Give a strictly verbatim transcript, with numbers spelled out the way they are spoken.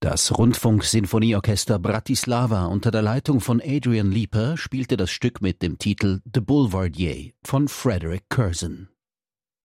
Das Rundfunk-Sinfonieorchester Bratislava unter der Leitung von Adrian Leeper spielte das Stück mit dem Titel The Boulevardier von Frederick Curzon.